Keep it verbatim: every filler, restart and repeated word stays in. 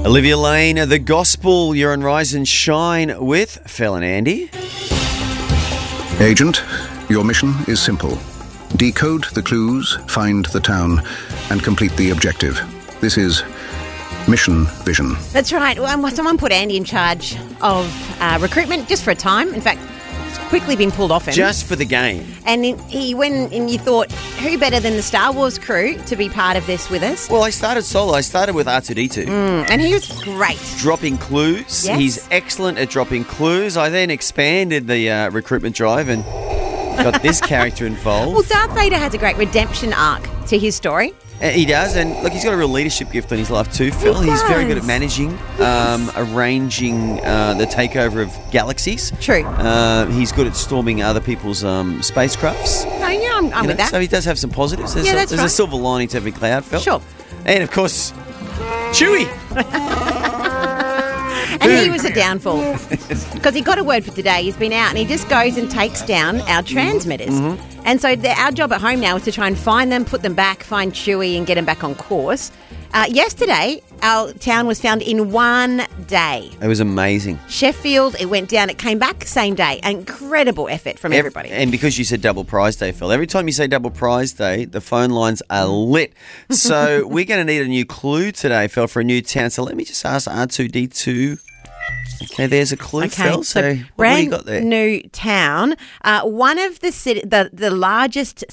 Olivia Lane, The Gospel. You're on Rise and Shine with Phil and Andy. Agent, your mission is simple. Decode the clues, find the town, and complete the objective. This is Mission Vision. That's right. Well, someone put Andy in charge of uh, recruitment just for a time. In fact, it's quickly been pulled off him. Just for the game. And he went and you thought, who better than the Star Wars crew to be part of this with us? Well, I started solo. I started with R two D two. Mm, and he was great. Dropping clues. Yes. He's excellent at dropping clues. I then expanded the uh, recruitment drive and got this character involved. Well, Darth Vader has a great redemption arc to his story. Uh, he does, and look, he's got a real leadership gift in his life too, Phil. He He's very good at does. managing, um, arranging uh, the takeover of galaxies. True. Uh, he's good at storming other people's um, spacecrafts. No, yeah, I'm, I'm You know, with that. So he does have some positives. There's, Yeah, a, that's there's a right. silver lining to every cloud, Phil. Sure. And of course, Chewie. And he was a downfall because he got a word for today. He's been out and he just goes and takes down our transmitters. Mm-hmm. And so the, our job at home now is to try and find them, put them back, find Chewie and get them back on course. Uh, yesterday, our town was found in one day. It was amazing. Sheffield, it went down, it came back same day. Incredible effort from everybody. And because you said double prize day, Phil, every time you say double prize day, the phone lines are lit. So we're going to need a new clue today, Phil, for a new town. So let me just ask R two D two. Okay, there's a clue, Okay, Phil. So, so what do you brand got there? new town. Uh, one of the city, the the largest